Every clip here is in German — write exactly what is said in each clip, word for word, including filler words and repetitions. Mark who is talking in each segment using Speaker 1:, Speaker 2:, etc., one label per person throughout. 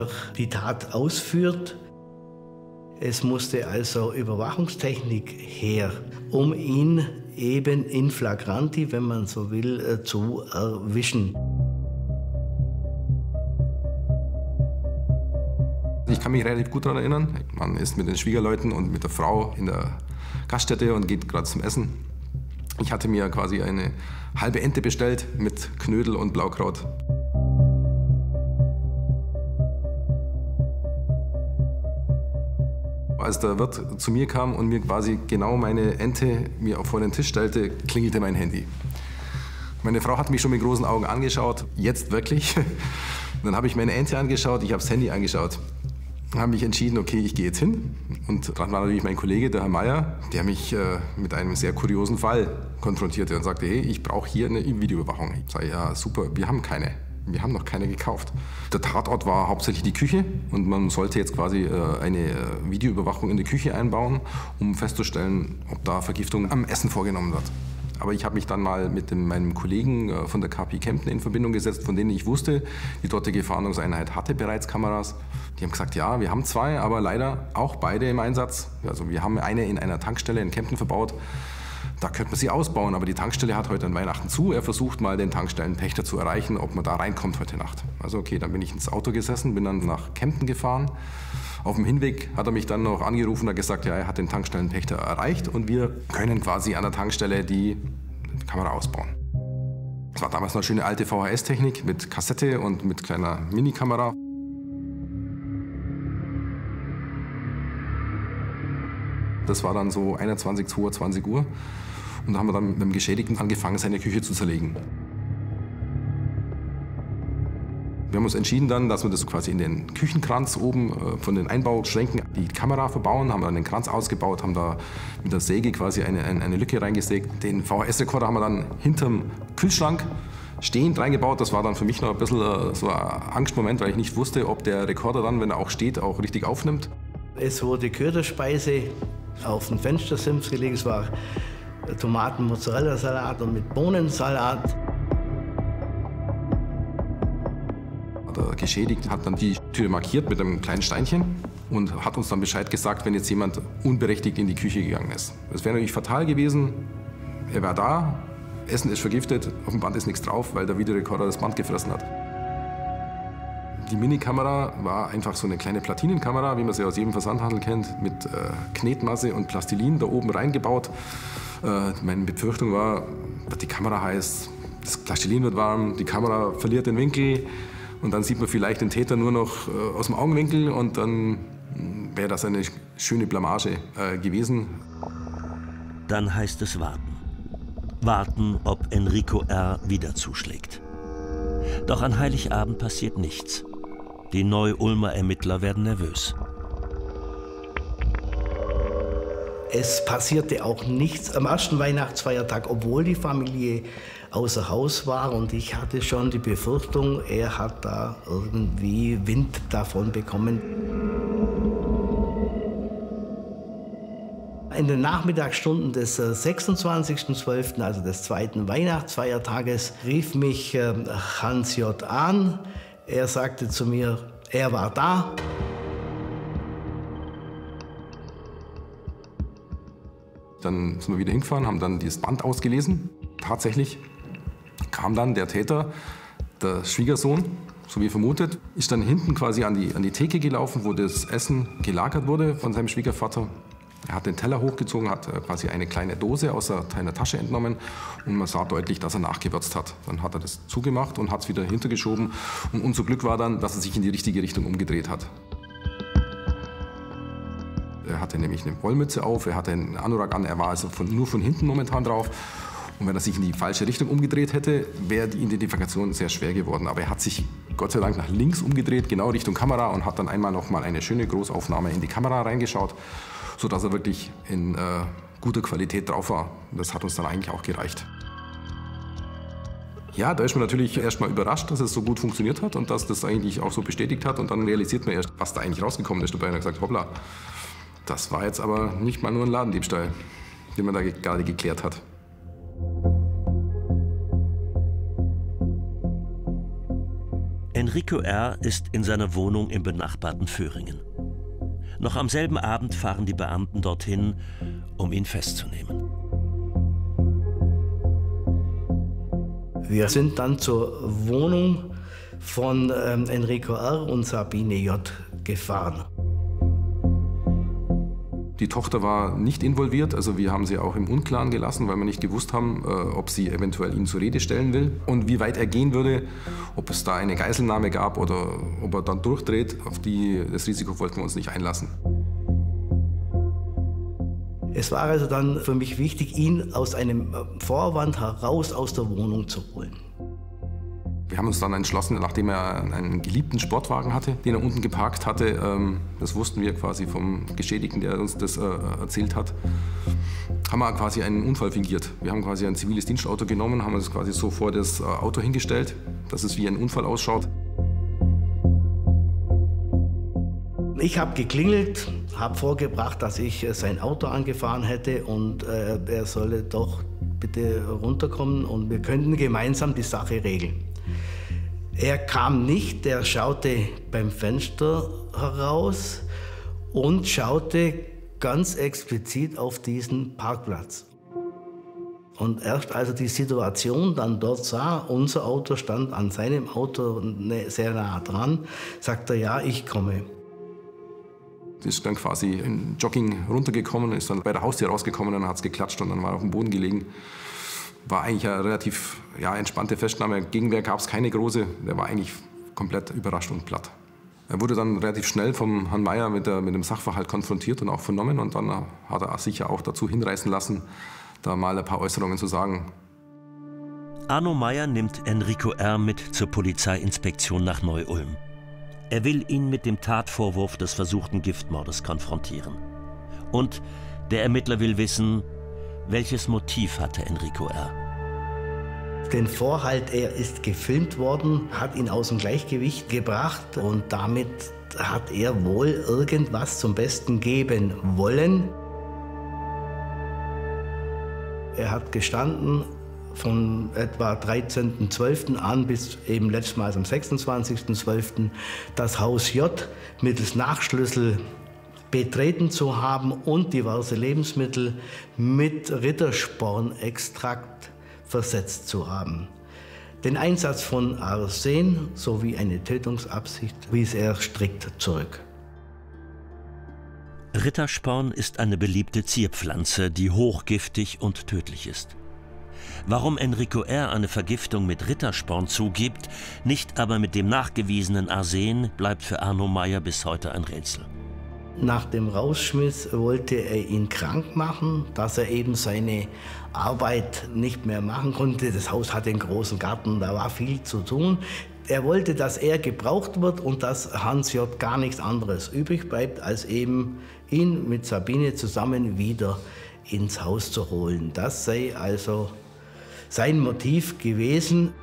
Speaker 1: die Tat ausführt. Es musste also Überwachungstechnik her, um ihn eben in flagranti, wenn man so will, zu erwischen.
Speaker 2: Ich kann mich relativ gut daran erinnern. Man ist mit den Schwiegerleuten und mit der Frau in der Gaststätte und geht gerade zum Essen. Ich hatte mir quasi eine halbe Ente bestellt mit Knödel und Blaukraut. Als der Wirt zu mir kam und mir quasi genau meine Ente mir vor den Tisch stellte, klingelte mein Handy. Meine Frau hat mich schon mit großen Augen angeschaut. Jetzt wirklich? Dann habe ich meine Ente angeschaut, ich habe das Handy angeschaut. Habe mich entschieden, okay, ich gehe jetzt hin. Und dann war natürlich mein Kollege, der Herr Meier, der mich äh, mit einem sehr kuriosen Fall konfrontierte und sagte, hey, ich brauche hier eine Videoüberwachung. Ich sage, ja, super, wir haben keine. Wir haben noch keine gekauft. Der Tatort war hauptsächlich die Küche und man sollte jetzt quasi äh, eine Videoüberwachung in die Küche einbauen, um festzustellen, ob da Vergiftung am Essen vorgenommen wird. Aber ich habe mich dann mal mit dem, meinem Kollegen äh, von der K P Kempten in Verbindung gesetzt, von denen ich wusste, die dortige Fahndungseinheit hatte bereits Kameras. Die haben gesagt, ja, wir haben zwei, aber leider auch beide im Einsatz. Also wir haben eine in einer Tankstelle in Kempten verbaut. Da könnte man sie ausbauen, aber die Tankstelle hat heute an Weihnachten zu. Er versucht mal, den Tankstellenpächter zu erreichen, ob man da reinkommt heute Nacht. Also okay, dann bin ich ins Auto gesessen, bin dann nach Kempten gefahren. Auf dem Hinweg hat er mich dann noch angerufen und gesagt, ja, er hat den Tankstellenpächter erreicht und wir können quasi an der Tankstelle die Kamera ausbauen. Es war damals noch eine schöne alte V H S-Technik mit Kassette und mit kleiner Minikamera. Das war dann so einundzwanzig, zweiundzwanzig Uhr. Und da haben wir dann mit dem Geschädigten angefangen, seine Küche zu zerlegen. Wir haben uns entschieden dann, dass wir das quasi in den Küchenkranz oben äh, von den Einbauschränken die Kamera verbauen, haben dann den Kranz ausgebaut, haben da mit der Säge quasi eine, eine, eine Lücke reingesägt. Den V H S-Rekorder haben wir dann hinterm Kühlschrank stehend reingebaut. Das war dann für mich noch ein bisschen äh, so ein Angstmoment, weil ich nicht wusste, ob der Rekorder dann, wenn er auch steht, auch richtig aufnimmt.
Speaker 1: Es wurde Köderspeise auf den Fenstersims gelegt. Es war Tomaten-Mozzarella-Salat und mit Bohnensalat.
Speaker 2: Der Geschädigte hat dann die Tür markiert mit einem kleinen Steinchen und hat uns dann Bescheid gesagt, wenn jetzt jemand unberechtigt in die Küche gegangen ist. Das wäre natürlich fatal gewesen. Er war da, Essen ist vergiftet, auf dem Band ist nichts drauf, weil der Videorekorder das Band gefressen hat. Die Minikamera war einfach so eine kleine Platinenkamera, wie man sie aus jedem Versandhandel kennt, mit äh, Knetmasse und Plastilin da oben reingebaut. Äh, meine Befürchtung war, wird die Kamera heiß, das Plastilin wird warm, die Kamera verliert den Winkel und dann sieht man vielleicht den Täter nur noch äh, aus dem Augenwinkel und dann wäre das eine schöne Blamage äh, gewesen.
Speaker 3: Dann heißt es warten. Warten, ob Enrico R. wieder zuschlägt. Doch an Heiligabend passiert nichts. Die Neu-Ulmer Ermittler werden nervös.
Speaker 1: Es passierte auch nichts am ersten Weihnachtsfeiertag, obwohl die Familie außer Haus war. Und ich hatte schon die Befürchtung, er hat da irgendwie Wind davon bekommen. In den Nachmittagsstunden des sechsundzwanzigsten zwölften, also des zweiten Weihnachtsfeiertages, rief mich Hans J. an. Er sagte zu mir, er war da.
Speaker 2: Dann sind wir wieder hingefahren, haben dann das Band ausgelesen. Tatsächlich kam dann der Täter, der Schwiegersohn, so wie vermutet, ist dann hinten quasi an die, an die Theke gelaufen, wo das Essen gelagert wurde von seinem Schwiegervater. Er hat den Teller hochgezogen, hat quasi eine kleine Dose aus seiner Tasche entnommen und man sah deutlich, dass er nachgewürzt hat. Dann hat er das zugemacht und hat es wieder hintergeschoben und unser Glück war dann, dass er sich in die richtige Richtung umgedreht hat. Er hatte nämlich eine Wollmütze auf, er hatte einen Anorak an, er war also von, nur von hinten momentan drauf. Und wenn er sich in die falsche Richtung umgedreht hätte, wäre die Identifikation sehr schwer geworden. Aber er hat sich Gott sei Dank nach links umgedreht, genau Richtung Kamera und hat dann einmal noch mal eine schöne Großaufnahme in die Kamera reingeschaut, sodass er wirklich in äh, guter Qualität drauf war. Das hat uns dann eigentlich auch gereicht. Ja, da ist man natürlich erst mal überrascht, dass es so gut funktioniert hat und dass das eigentlich auch so bestätigt hat. Und dann realisiert man erst, was da eigentlich rausgekommen ist. Dabei hat er gesagt, hoppla, das war jetzt aber nicht mal nur ein Ladendiebstahl, den man da gerade geklärt hat.
Speaker 3: Enrico R. ist in seiner Wohnung im benachbarten Vöhringen. Noch am selben Abend fahren die Beamten dorthin, um ihn festzunehmen.
Speaker 1: Wir sind dann zur Wohnung von ähm, Enrico R. und Sabine J. gefahren.
Speaker 2: Die Tochter war nicht involviert, also wir haben sie auch im Unklaren gelassen, weil wir nicht gewusst haben, äh, ob sie eventuell ihn zur Rede stellen will und wie weit er gehen würde, ob es da eine Geiselnahme gab oder ob er dann durchdreht. Auf die, das Risiko wollten wir uns nicht einlassen.
Speaker 1: Es war also dann für mich wichtig, ihn aus einem Vorwand heraus aus der Wohnung zu holen.
Speaker 2: Wir haben uns dann entschlossen, nachdem er einen geliebten Sportwagen hatte, den er unten geparkt hatte, ähm, das wussten wir quasi vom Geschädigten, der uns das äh, erzählt hat, haben wir quasi einen Unfall fingiert. Wir haben quasi ein ziviles Dienstauto genommen, haben es quasi so vor das äh, Auto hingestellt, dass es wie ein Unfall ausschaut.
Speaker 1: Ich habe geklingelt, habe vorgebracht, dass ich sein Auto angefahren hätte und äh, er solle doch bitte runterkommen und wir könnten gemeinsam die Sache regeln. Er kam nicht, er schaute beim Fenster heraus und schaute ganz explizit auf diesen Parkplatz. Und erst als er die Situation dann dort sah, unser Auto stand an seinem Auto sehr nah dran, sagte er, ja, ich komme.
Speaker 2: Ist dann quasi im Jogging runtergekommen, ist dann bei der Haustür rausgekommen, dann hat es geklatscht und dann war er auf dem Boden gelegen. War eigentlich eine relativ ja, entspannte Festnahme. Gegenwehr gab es keine große. Der war eigentlich komplett überrascht und platt. Er wurde dann relativ schnell vom Herrn Meier mit, der, mit dem Sachverhalt konfrontiert und auch vernommen. Und dann hat er sich ja auch dazu hinreißen lassen, da mal ein paar Äußerungen zu sagen.
Speaker 3: Arno Meier nimmt Enrico R. mit zur Polizeiinspektion nach Neu-Ulm. Er will ihn mit dem Tatvorwurf des versuchten Giftmordes konfrontieren. Und der Ermittler will wissen, welches Motiv hatte Enrico R.?
Speaker 1: Den Vorhalt, er ist gefilmt worden, hat ihn aus dem Gleichgewicht gebracht und damit hat er wohl irgendwas zum Besten geben wollen. Er hat gestanden von etwa dreizehnten zwölften an bis eben letztmals am sechsundzwanzigsten zwölften das Haus J mittels Nachschlüssel betreten zu haben und diverse Lebensmittel mit Ritterspornextrakt versetzt zu haben. Den Einsatz von Arsen sowie eine Tötungsabsicht wies er strikt zurück.
Speaker 3: Rittersporn ist eine beliebte Zierpflanze, die hochgiftig und tödlich ist. Warum Enrico R. eine Vergiftung mit Rittersporn zugibt, nicht aber mit dem nachgewiesenen Arsen, bleibt für Arno Meier bis heute ein Rätsel.
Speaker 1: Nach dem Rausschmiss wollte er ihn krank machen, dass er eben seine Arbeit nicht mehr machen konnte. Das Haus hatte einen großen Garten, da war viel zu tun. Er wollte, dass er gebraucht wird und dass Hans J. gar nichts anderes übrig bleibt, als eben ihn mit Sabine zusammen wieder ins Haus zu holen. Das sei also sein Motiv gewesen.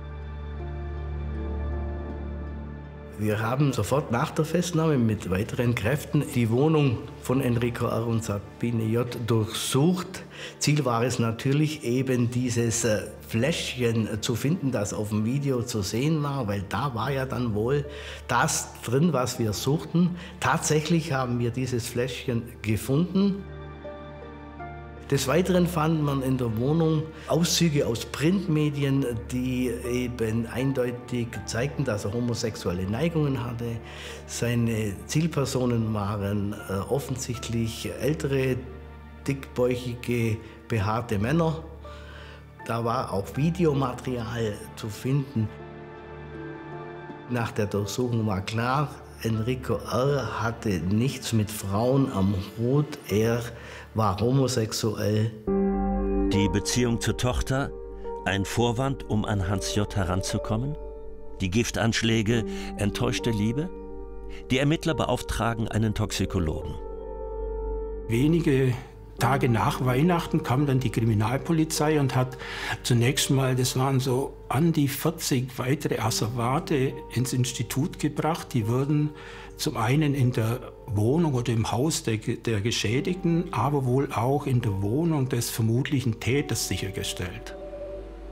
Speaker 1: Wir haben sofort nach der Festnahme mit weiteren Kräften die Wohnung von Enrico R. und Sabine J. durchsucht. Ziel war es natürlich, eben dieses Fläschchen zu finden, das auf dem Video zu sehen war, weil da war ja dann wohl das drin, was wir suchten. Tatsächlich haben wir dieses Fläschchen gefunden. Des Weiteren fand man in der Wohnung Auszüge aus Printmedien, die eben eindeutig zeigten, dass er homosexuelle Neigungen hatte. Seine Zielpersonen waren äh, offensichtlich ältere, dickbäuchige, behaarte Männer. Da war auch Videomaterial zu finden. Nach der Durchsuchung war klar, Enrico R. hatte nichts mit Frauen am Hut. Er war homosexuell.
Speaker 3: Die Beziehung zur Tochter, ein Vorwand, um an Hans J. heranzukommen? Die Giftanschläge, enttäuschte Liebe? Die Ermittler beauftragen einen Toxikologen.
Speaker 4: Wenige Tage nach Weihnachten kam dann die Kriminalpolizei und hat zunächst mal, das waren so an die vierzig weitere Asservate ins Institut gebracht. Die wurden zum einen in der Wohnung oder im Haus der, der Geschädigten, aber wohl auch in der Wohnung des vermutlichen Täters sichergestellt.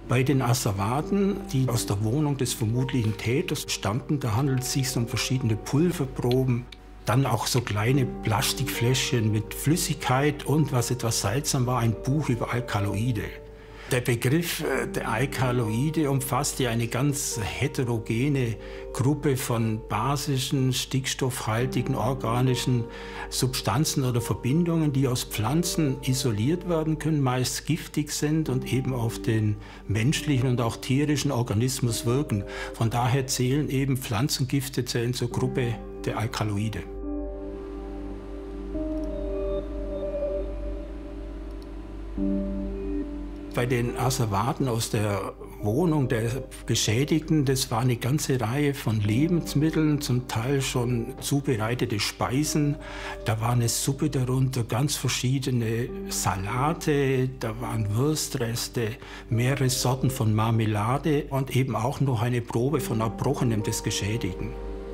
Speaker 4: Bei den Asservaten, die aus der Wohnung des vermutlichen Täters stammten, da handelt es sich um verschiedene Pulverproben, dann auch so kleine Plastikfläschchen mit Flüssigkeit und, was etwas seltsam war, ein Buch über Alkaloide. Der Begriff der Alkaloide umfasst ja eine ganz heterogene Gruppe von basischen, stickstoffhaltigen, organischen Substanzen oder Verbindungen, die aus Pflanzen isoliert werden können, meist giftig sind und eben auf den menschlichen und auch tierischen Organismus wirken. Von daher zählen eben Pflanzengifte zählen zur Gruppe der Alkaloide. Bei den Asservaten aus der Wohnung der Geschädigten, das war eine ganze Reihe von Lebensmitteln, zum Teil schon zubereitete Speisen. Da war eine Suppe darunter, ganz verschiedene Salate, da waren Wurstreste, mehrere Sorten von Marmelade und eben auch noch eine Probe von Erbrochenem des Geschädigten.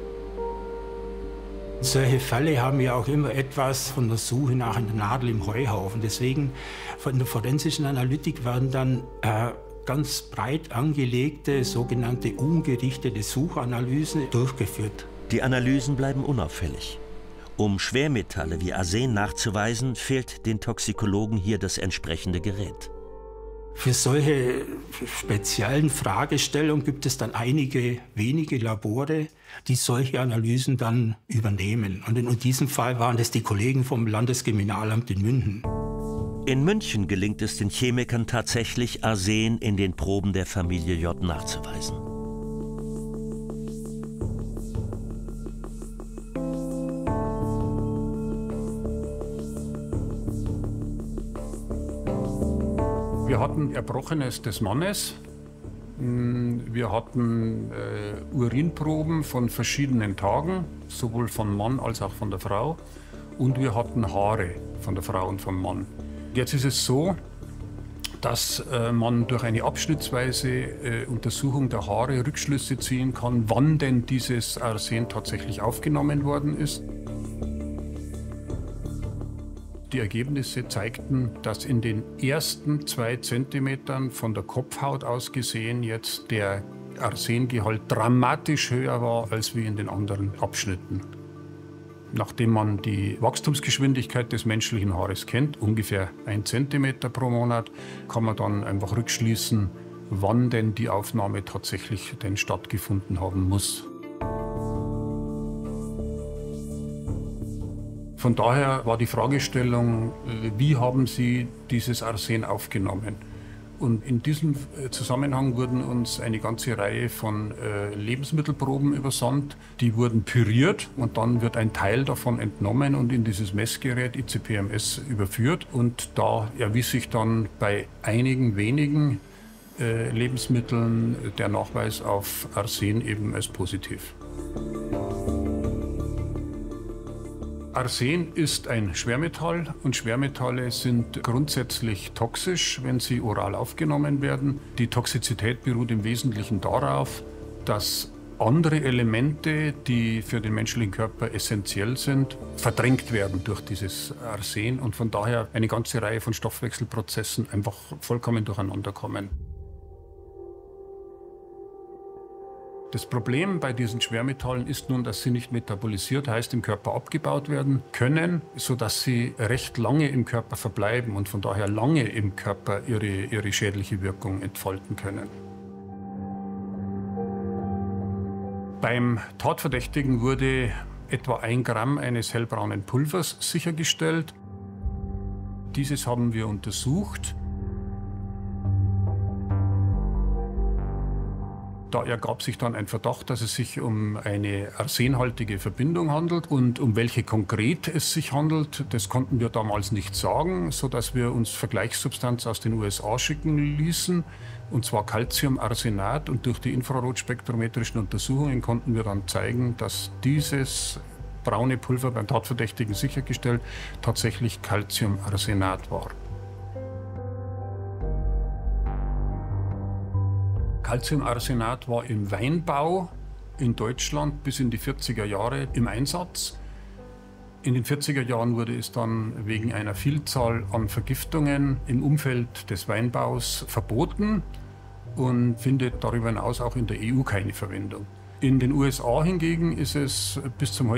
Speaker 4: Solche Fälle haben ja auch immer etwas von der Suche nach einer Nadel im Heuhaufen. Deswegen von der forensischen Analytik werden dann äh, ganz breit angelegte, sogenannte ungerichtete Suchanalysen durchgeführt.
Speaker 3: Die Analysen bleiben unauffällig. Um Schwermetalle wie Arsen nachzuweisen, fehlt den Toxikologen hier das entsprechende Gerät.
Speaker 4: Für solche speziellen Fragestellungen gibt es dann einige wenige Labore, die solche Analysen dann übernehmen. Und in diesem Fall waren es die Kollegen vom Landeskriminalamt in München.
Speaker 3: In München gelingt es den Chemikern tatsächlich, Arsen in den Proben der Familie J nachzuweisen.
Speaker 5: Wir hatten Erbrochenes des Mannes. Wir hatten äh, Urinproben von verschiedenen Tagen, sowohl vom Mann als auch von der Frau. Und wir hatten Haare von der Frau und vom Mann. Jetzt ist es so, dass äh, man durch eine abschnittsweise äh, Untersuchung der Haare Rückschlüsse ziehen kann, wann denn dieses Arsen tatsächlich aufgenommen worden ist. Die Ergebnisse zeigten, dass in den ersten zwei Zentimetern von der Kopfhaut aus gesehen jetzt der Arsengehalt dramatisch höher war als wie in den anderen Abschnitten. Nachdem man die Wachstumsgeschwindigkeit des menschlichen Haares kennt, ungefähr ein Zentimeter pro Monat, kann man dann einfach rückschließen, wann denn die Aufnahme tatsächlich denn stattgefunden haben muss. Von daher war die Fragestellung, wie haben Sie dieses Arsen aufgenommen? Und in diesem Zusammenhang wurden uns eine ganze Reihe von äh, Lebensmittelproben übersandt. Die wurden püriert und dann wird ein Teil davon entnommen und in dieses Messgerät I C P M S überführt. Und da erwies sich dann bei einigen wenigen äh, Lebensmitteln der Nachweis auf Arsen eben als positiv. Arsen ist ein Schwermetall und Schwermetalle sind grundsätzlich toxisch, wenn sie oral aufgenommen werden. Die Toxizität beruht im Wesentlichen darauf, dass andere Elemente, die für den menschlichen Körper essentiell sind, verdrängt werden durch dieses Arsen und von daher eine ganze Reihe von Stoffwechselprozessen einfach vollkommen durcheinander kommen. Das Problem bei diesen Schwermetallen ist nun, dass sie nicht metabolisiert, heißt im Körper abgebaut werden können, sodass sie recht lange im Körper verbleiben und von daher lange im Körper ihre, ihre schädliche Wirkung entfalten können. Beim Tatverdächtigen wurde etwa ein Gramm eines hellbraunen Pulvers sichergestellt. Dieses haben wir untersucht. Da ergab sich dann ein Verdacht, dass es sich um eine arsenhaltige Verbindung handelt. Und um welche konkret es sich handelt, das konnten wir damals nicht sagen, sodass wir uns Vergleichssubstanz aus den U S A schicken ließen, und zwar Calciumarsenat. Und durch die infrarotspektrometrischen Untersuchungen konnten wir dann zeigen, dass dieses braune Pulver beim Tatverdächtigen sichergestellt tatsächlich Calciumarsenat war. Calciumarsenat war im Weinbau in Deutschland bis in die vierziger Jahre im Einsatz. In den vierziger Jahren wurde es dann wegen einer Vielzahl an Vergiftungen im Umfeld des Weinbaus verboten. und findet darüber hinaus auch in der E U keine Verwendung. In den U S A hingegen ist es bis zum